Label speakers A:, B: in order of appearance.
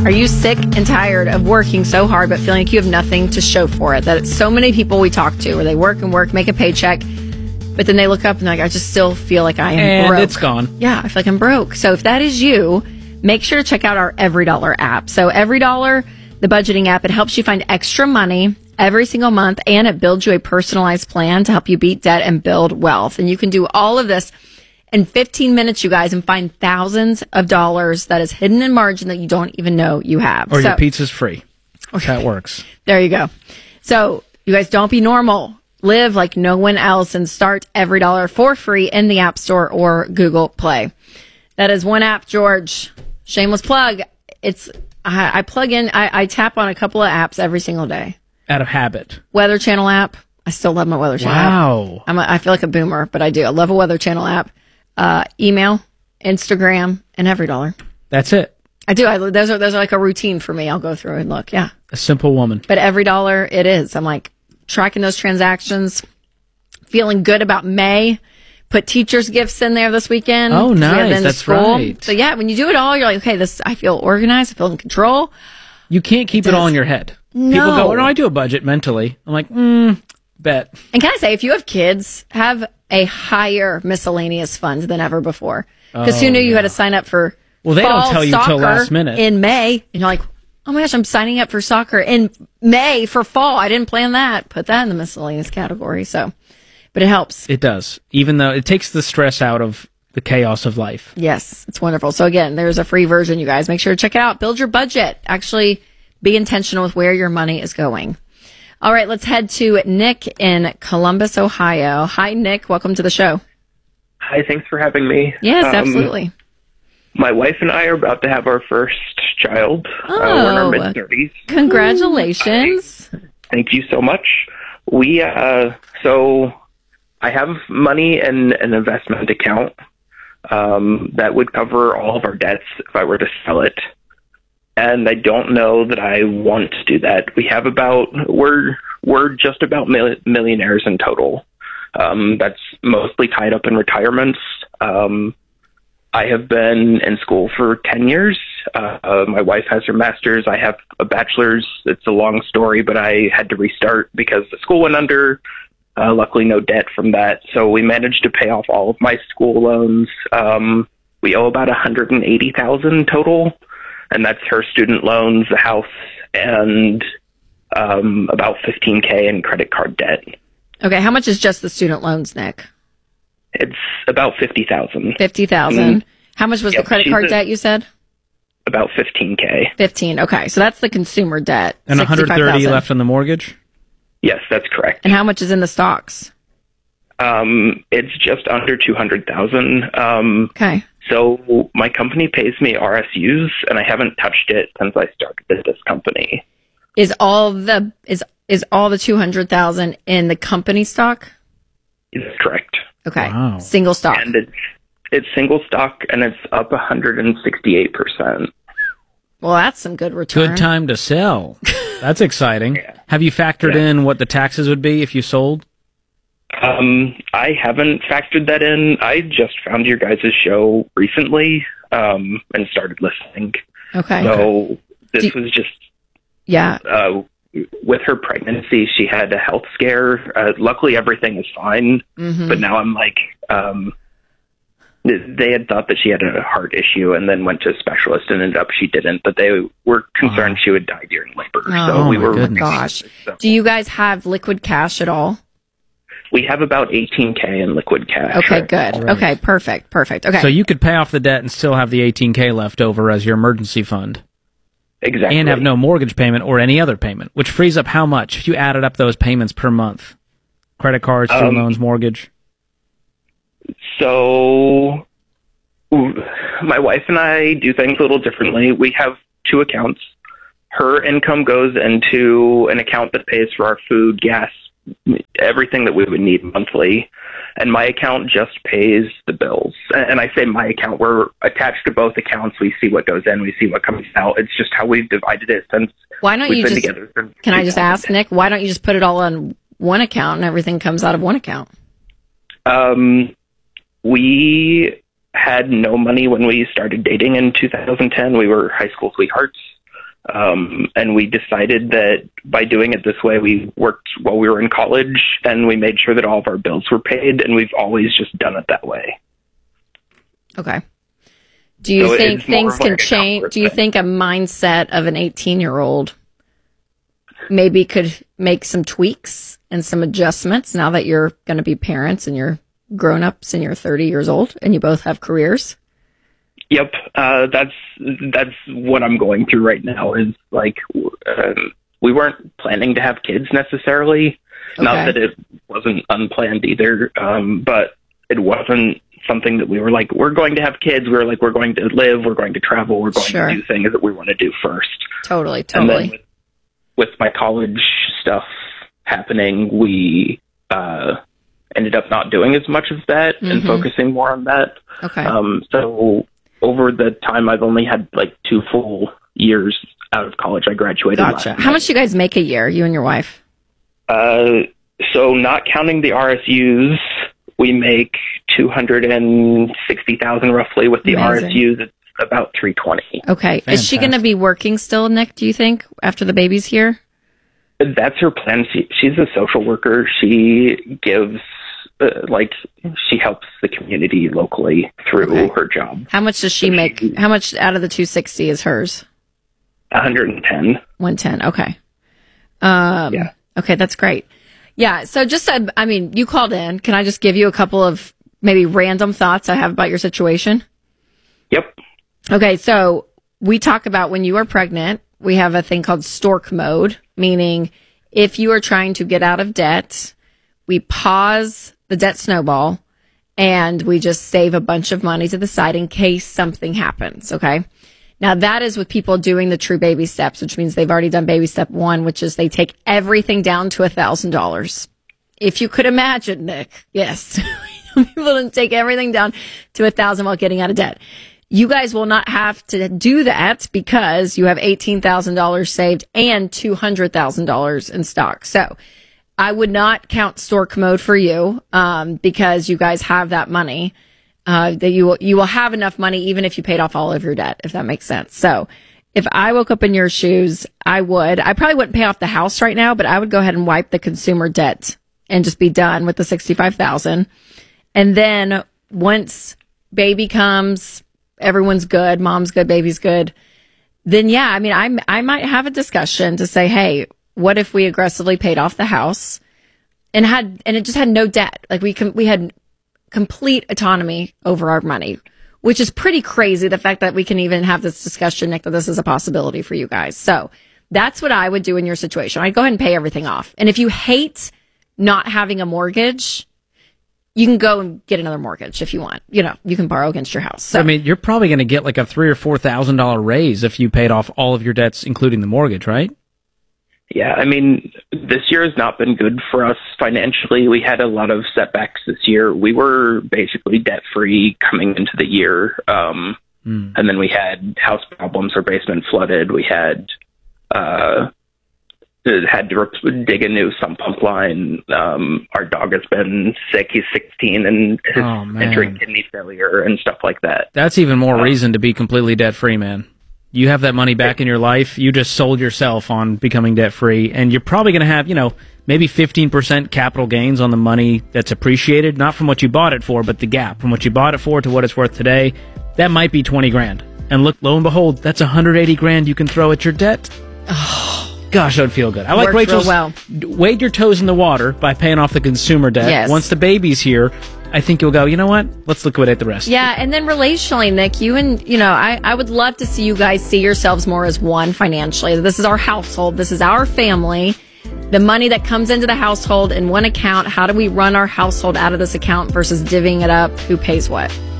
A: Are you sick and tired of working so hard but feeling like you have nothing to show for it? That so many people we talk to where they work and work, make a paycheck, but then they look up and they're like, I just still feel like I am broke.
B: And it's gone.
A: Yeah, I feel like I'm broke. So if that is you, make sure to check out our EveryDollar app. So EveryDollar, the budgeting app, it helps you find extra money every single month, and it builds you a personalized plan to help you beat debt and build wealth. And you can do all of this in 15 minutes, you guys, and find thousands of dollars that is hidden in margin that you don't even know you have.
B: Or your pizza's free. That works.
A: There you go. So you guys, don't be normal. Live like no one else and start EveryDollar for free in the App Store or Google Play. That is one app, George. Shameless plug. I plug in, I tap on a couple of apps every single day.
B: Out of habit.
A: Weather Channel app. I still love my Weather Channel app.
B: Wow.
A: I feel like a boomer, but I do. I love a Weather Channel app. Email, Instagram, and EveryDollar.
B: That's it.
A: I do. Those are like a routine for me. I'll go through and look. Yeah.
B: A simple woman.
A: But EveryDollar, it is. I'm like tracking those transactions, feeling good about May. Put teachers' gifts in there this weekend.
B: Oh, nice. That's right.
A: So yeah, when you do it all, you're like, okay, I feel organized. I feel in control.
B: You can't keep it all in your head.
A: No.
B: People go, no, I do a budget mentally. I'm like, bet.
A: And can I say, if you have kids, have a higher miscellaneous fund than ever before. Because who knew you had to sign up for
B: they
A: fall
B: don't tell you till last minute.
A: In May. And you're like, oh my gosh, I'm signing up for soccer in May for fall. I didn't plan that. Put that in the miscellaneous category. So, but it helps.
B: It does. Even though it takes the stress out of the chaos of life.
A: Yes, it's wonderful. So again, there's a free version, you guys. Make sure to check it out. Build your budget. Actually be intentional with where your money is going. All right, let's head to Nick in Columbus, Ohio. Hi, Nick. Welcome to the show.
C: Hi, thanks for having me.
A: Yes, absolutely.
C: My wife and I are about to have our first child. We're in our mid-30s.
A: Congratulations.
C: Thank you so much. So I have money in an investment account that would cover all of our debts if I were to sell it. And I don't know that I want to do that. We're just about millionaires in total. That's mostly tied up in retirements. I have been in school for 10 years. My wife has her master's. I have a bachelor's. It's a long story, but I had to restart because the school went under. Luckily, no debt from that. So we managed to pay off all of my school loans. We owe about $180,000 total. And that's her student loans, the house, and about $15K in credit card debt.
A: Okay, how much is just the student loans, Nick?
C: It's about $50,000.
A: $50,000. How much was the credit card debt, you said?
C: About $15K.
A: 15. Okay, so that's the consumer debt.
B: And $130 left on the mortgage?
C: Yes, that's correct.
A: And how much is in the stocks?
C: It's just under $200,000.
A: Okay.
C: So my company pays me RSUs, and I haven't touched it since I started this company.
A: Is all the $200,000 in the company stock?
C: That's correct.
A: Okay.
B: Wow.
A: Single stock.
C: And it's single stock, and it's up 168%.
A: Well, that's some good return.
B: Good time to sell. That's exciting.
C: Yeah.
B: Have you factored in what the taxes would be if you sold?
C: I haven't factored that in. I just found your guys' show recently and started listening.
A: Okay.
C: So this was just...
A: Yeah.
C: With her pregnancy, she had a health scare. Luckily, everything is fine. Mm-hmm. But now I'm like... they had thought that she had a heart issue and then went to a specialist and ended up she didn't. But they were concerned she would die during labor. So we were...
A: Gosh. Do you guys have liquid cash at all?
C: We have about $18K in liquid cash.
A: Okay, good. Right. Okay, perfect. Okay.
B: So you could pay off the debt and still have the $18K left over as your emergency fund.
C: Exactly.
B: And have no mortgage payment or any other payment, which frees up how much if you added up those payments per month? Credit cards, student loans, mortgage?
C: So my wife and I do things a little differently. We have two accounts. Her income goes into an account that pays for our food, gas, everything that we would need monthly, and my account just pays the bills. And I say my account, we're attached to both accounts. We see what goes in, we see what comes out. It's just how we've divided it since
A: why don't
C: we've
A: you
C: been
A: just,
C: together.
A: Can I just ask, Nick, why don't you just put it all on one account and everything comes out of one account?
C: We had no money when we started dating in 2010. We were high school sweethearts. And we decided that by doing it this way, we worked while we were in college, and we made sure that all of our bills were paid, and we've always just done it that way.
A: Okay. Do you
C: So
A: think
C: it's more
A: things
C: of like
A: can
C: a
A: change?
C: comfort
A: Do you
C: thing.
A: think a mindset of an 18-year-old maybe could make some tweaks and some adjustments now that you're going to be parents and you're grown-ups and you're 30 years old and you both have careers?
C: Yep, that's what I'm going through right now. Is like we weren't planning to have kids necessarily. Not
A: Okay.
C: that it wasn't unplanned either, but it wasn't something that we were like, we're going to have kids. We were like, we're going to live, we're going to travel, we're going
A: Sure.
C: to do things that we want to do first.
A: Totally.
C: And then with my college stuff happening, we ended up not doing as much of that and focusing more on that.
A: Okay.
C: So over the time, I've only had like 2 full years out of college. I graduated
A: Gotcha.
C: last
A: How much do you guys make a year, you and your wife?
C: So not counting the RSUs, we make $260,000 roughly. With the
A: Amazing.
C: RSUs, it's about $320,000.
A: Okay. Is she going to be working still, Nick, do you think, after the baby's here?
C: That's her plan. She's a social worker. She gives, she helps the community locally through
A: Okay.
C: her job.
A: How much does she make? How much out of the 260 is hers?
C: 110.
A: 110. Okay.
C: Yeah.
A: Okay, that's great. Yeah. So you called in. Can I just give you a couple of maybe random thoughts I have about your situation?
C: Yep.
A: Okay. So we talk about when you are pregnant, we have a thing called stork mode, meaning if you are trying to get out of debt, we pause the debt snowball and we just save a bunch of money to the side in case something happens. Okay. Now that is with people doing the true baby steps, which means they've already done baby step 1, which is they take everything down to $1,000. If you could imagine, Nick, yes, people didn't take everything down to $1,000 while getting out of debt. You guys will not have to do that because you have $18,000 saved and $200,000 in stock. So I would not count stork mode for you, because you guys have that money. That you will have enough money even if you paid off all of your debt, if that makes sense. So if I woke up in your shoes, I probably wouldn't pay off the house right now, but I would go ahead and wipe the consumer debt and just be done with the $65,000. And then once baby comes, everyone's good, mom's good, baby's good. Then yeah, I mean, I might have a discussion to say, hey, what if we aggressively paid off the house and it just had no debt? Like we had complete autonomy over our money, which is pretty crazy. The fact that we can even have this discussion, Nick, that this is a possibility for you guys. So that's what I would do in your situation. I'd go ahead and pay everything off. And if you hate not having a mortgage, you can go and get another mortgage if you want. You can borrow against your house. So
B: I mean, you're probably going to get like a $3,000 or $4,000 raise if you paid off all of your debts, including the mortgage, right?
C: Yeah, I mean, this year has not been good for us financially. We had a lot of setbacks this year. We were basically debt-free coming into the year. And then we had house problems. Our basement flooded. We had to dig a new sump pump line. Our dog has been sick. He's 16 and is entering kidney failure and stuff like that.
B: That's even more reason to be completely debt-free, man. You have that money back in your life. You just sold yourself on becoming debt-free, and you're probably going to have, maybe 15% capital gains on the money that's appreciated, not from what you bought it for, but the gap from what you bought it for to what it's worth today. That might be $20,000. And look, lo and behold, that's $180,000 you can throw at your debt. Oh, gosh, that would feel good. I like
A: Worked real
B: Rachel's
A: well.
B: wade your toes in the water by paying off the consumer debt.
A: Yes.
B: Once the baby's here, I think you'll go, you know what? Let's liquidate the rest.
A: yeah, and then relationally, Nick, I would love to see you guys see yourselves more as one financially. This is our household. This is our family. The money that comes into the household in one account, how do we run our household out of this account versus divvying it up? Who pays what?